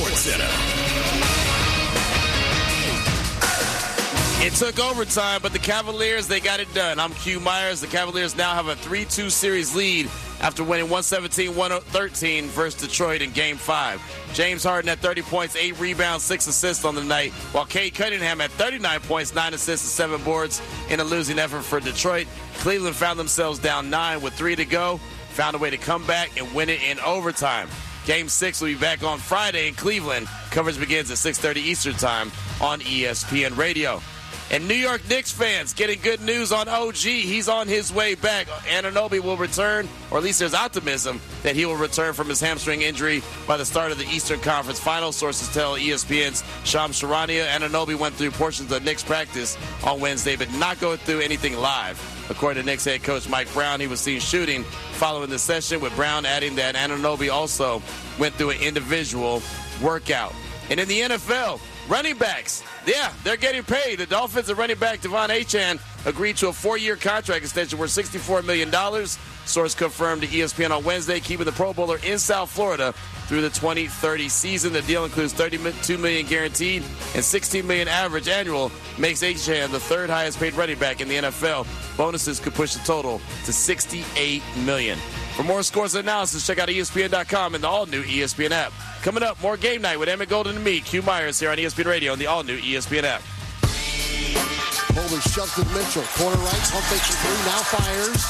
SportsCenter. It took overtime, but the Cavaliers, they got it done. I'm Q Myers. The Cavaliers now have a 3-2 series lead after winning 117-113 versus Detroit in Game 5. James Harden had 30 points, 8 rebounds, 6 assists on the night, while Cade Cunningham had 39 points, 9 assists, and 7 boards in a losing effort for Detroit. Cleveland found themselves down 9 with 3 to go, found a way to come back and win it in overtime. Game 6 will be back on Friday in Cleveland. Coverage begins at 6:30 Eastern Time on ESPN Radio. And New York Knicks fans getting good news on OG. He's on his way back. Anunoby will return, or at least there's optimism that he will return from his hamstring injury by the start of the Eastern Conference Finals. Sources tell ESPN's Shams Charania Anunoby went through portions of Knicks practice on Wednesday, but not going through anything live. According to Knicks head coach Mike Brown, he was seen shooting following the session, with Brown adding that Anunoby also went through an individual workout. And in the NFL, running backs, yeah, they're getting paid. The Dolphins and running back Devon Achane agreed to a 4-year contract extension worth $64 million. Source confirmed to ESPN on Wednesday, keeping the Pro Bowler in South Florida through the 2030 season. The deal includes $32 million guaranteed and $16 million average annual, makes Achane the third highest paid running back in the NFL. Bonuses could push the total to $68 million. For more scores and analysis, check out ESPN.com and the all-new ESPN app. Coming up, more Game Night with Emmett Golden and me, Q Myers, here on ESPN Radio and the all-new ESPN app. Coleman shoved to Mitchell. Corner right, pump fakes 3, now fires.